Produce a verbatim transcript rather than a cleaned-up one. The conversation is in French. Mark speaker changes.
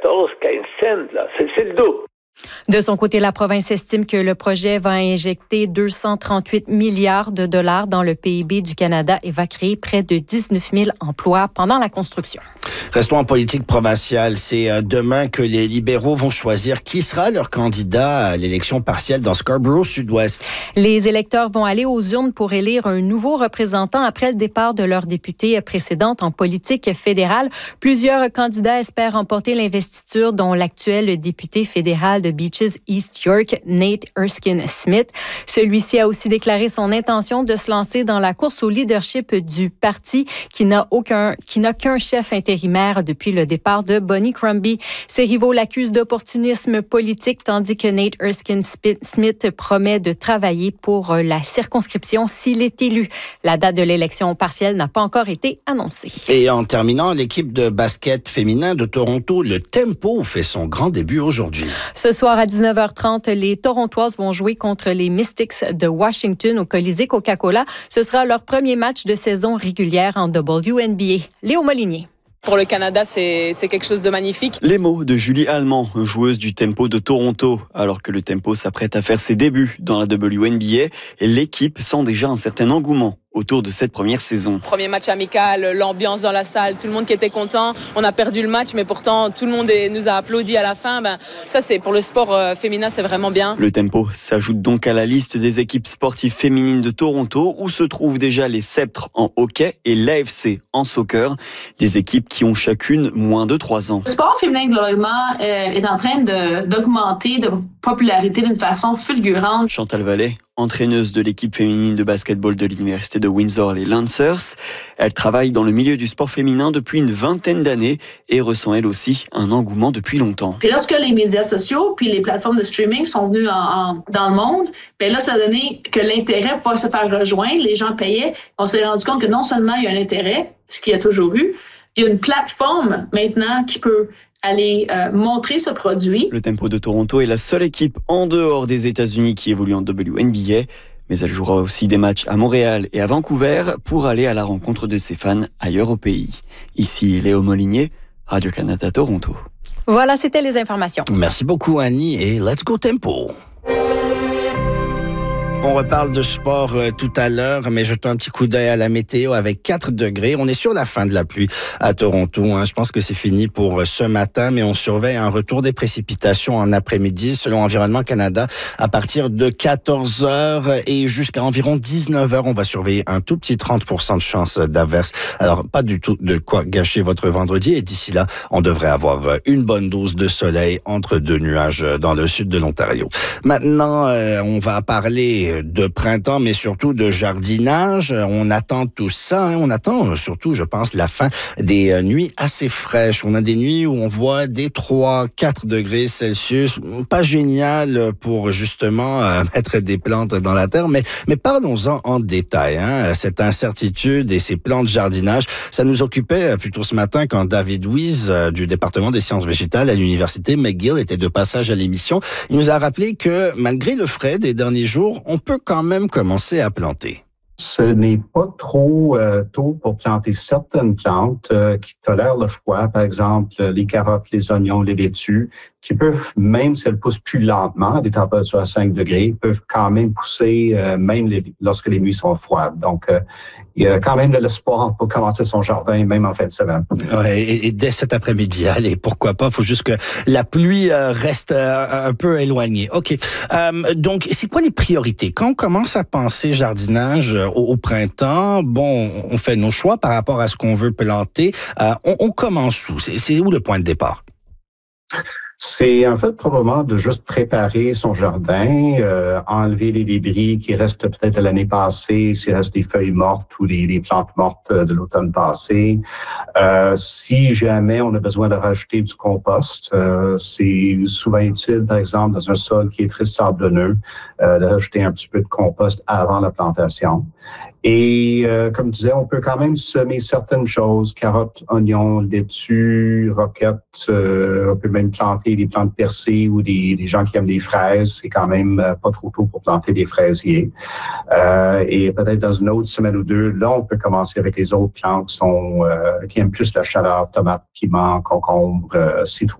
Speaker 1: quatorze à quinze cents, là. C'est, c'est le double.
Speaker 2: De son côté, la province estime que le projet va injecter deux cent trente-huit milliards de dollars dans le P I B du Canada et va créer près de dix-neuf mille emplois pendant la construction.
Speaker 3: Restons en politique provinciale. C'est demain que les libéraux vont choisir qui sera leur candidat à l'élection partielle dans Scarborough Sud-Ouest.
Speaker 2: Les électeurs vont aller aux urnes pour élire un nouveau représentant après le départ de leur députée précédente en politique fédérale. Plusieurs candidats espèrent remporter l'investiture, dont l'actuel député fédéral de Beaches East York, Nate Erskine Smith. Celui-ci a aussi déclaré son intention de se lancer dans la course au leadership du parti qui n'a aucun, qui n'a qu'un chef intérimaire depuis le départ de Bonnie Crombie. Ses rivaux l'accusent d'opportunisme politique, tandis que Nate Erskine Smith promet de travailler pour la circonscription s'il est élu. La date de l'élection partielle n'a pas encore été annoncée.
Speaker 3: Et en terminant, l'équipe de basket féminin de Toronto, le Tempo, fait son grand début aujourd'hui.
Speaker 2: Ce soir à dix-neuf heures trente, les Torontoises vont jouer contre les Mystics de Washington au Colisée Coca-Cola. Ce sera leur premier match de saison régulière en W N B A. Léo Molinier.
Speaker 4: Pour le Canada, c'est, c'est quelque chose de magnifique.
Speaker 5: Les mots de Julie Allemand, joueuse du Tempo de Toronto. Alors que le Tempo s'apprête à faire ses débuts dans la W N B A, l'équipe sent déjà un certain engouement autour de cette première saison.
Speaker 4: Premier match amical, l'ambiance dans la salle, tout le monde qui était content. On a perdu le match, mais pourtant tout le monde est, nous a applaudi à la fin. Ben, ça, c'est pour le sport euh, féminin, c'est vraiment bien.
Speaker 5: Le Tempo s'ajoute donc à la liste des équipes sportives féminines de Toronto, où se trouvent déjà les Sceptres en hockey et l'A F C en soccer, des équipes qui ont chacune moins de trois ans.
Speaker 6: Le sport féminin globalement euh, est en train de, d'augmenter de popularité d'une façon fulgurante.
Speaker 5: Chantal Vallée, entraîneuse de l'équipe féminine de basketball de l'Université de Windsor, les Lancers. Elle travaille dans le milieu du sport féminin depuis une vingtaine d'années et ressent elle aussi un engouement depuis longtemps.
Speaker 6: Puis lorsque les médias sociaux puis les plateformes de streaming sont venues en, en, dans le monde, ben là, ça a donné que l'intérêt pouvait se faire rejoindre. Les gens payaient. On s'est rendu compte que non seulement il y a un intérêt, ce qu'il y a toujours eu, il y a une plateforme maintenant qui peut aller euh, montrer ce produit.
Speaker 5: Le Tempo de Toronto est la seule équipe en dehors des États-Unis qui évolue en W N B A, mais elle jouera aussi des matchs à Montréal et à Vancouver pour aller à la rencontre de ses fans ailleurs au pays. Ici Léo Molinier, Radio-Canada Toronto.
Speaker 2: Voilà, c'était les informations.
Speaker 3: Merci beaucoup Annie et let's go Tempo. On reparle de sport euh, tout à l'heure, mais jetons un petit coup d'œil à la météo avec quatre degrés. On est sur la fin de la pluie à Toronto. Hein. Je pense que c'est fini pour euh, ce matin, mais on surveille un retour des précipitations en après-midi selon Environnement Canada. À partir de quatorze heures et jusqu'à environ dix-neuf heures, on va surveiller un tout petit trente pour cent de chance d'averse. Alors, pas du tout de quoi gâcher votre vendredi. Et d'ici là, on devrait avoir une bonne dose de soleil entre deux nuages dans le sud de l'Ontario. Maintenant, euh, on va parler de printemps, mais surtout de jardinage. On attend tout ça. Hein. On attend surtout, je pense, la fin des nuits assez fraîches. On a des nuits où on voit des trois, quatre degrés Celsius. Pas génial pour justement euh, mettre des plantes dans la terre, mais, mais parlons-en en détail. Hein. Cette incertitude et ces plans de jardinage, ça nous occupait plutôt ce matin quand David Weiss euh, du département des sciences végétales à l'université McGill était de passage à l'émission. Il nous a rappelé que malgré le frais des derniers jours, on peut quand même commencer à planter.
Speaker 7: Ce n'est pas trop euh, tôt pour planter certaines plantes euh, qui tolèrent le froid, par exemple les carottes, les oignons, les laitues, qui peuvent, même si elles poussent plus lentement à des températures à cinq degrés, peuvent quand même pousser euh, même les, lorsque les nuits sont froides. Donc, euh, il y a quand même de l'espoir pour commencer son jardin, même en fin de semaine.
Speaker 3: Ouais, et, et dès cet après-midi, allez, pourquoi pas, il faut juste que la pluie euh, reste euh, un peu éloignée. OK. Euh, donc, c'est quoi les priorités? Quand on commence à penser jardinage euh, au, au printemps, bon, on fait nos choix par rapport à ce qu'on veut planter. Euh, on, on commence où? C'est, c'est où le point de départ?
Speaker 7: C'est en fait probablement de juste préparer son jardin, euh, enlever les débris qui restent peut-être de l'année passée, s'il reste des feuilles mortes ou des, des plantes mortes de l'automne passé. Euh, si jamais on a besoin de rajouter du compost, euh, c'est souvent utile, par exemple, dans un sol qui est très sablonneux, euh, de rajouter un petit peu de compost avant la plantation. Et euh, comme je disais, on peut quand même semer certaines choses, carottes, oignons, laitues, roquettes. Euh, on peut même planter des plantes persées ou des, des gens qui aiment les fraises. C'est quand même euh, pas trop tôt pour planter des fraisiers. Euh, et peut-être dans une autre semaine ou deux, là, on peut commencer avec les autres plantes qui, sont, euh, qui aiment plus la chaleur, tomates, piments, concombres, euh, citron.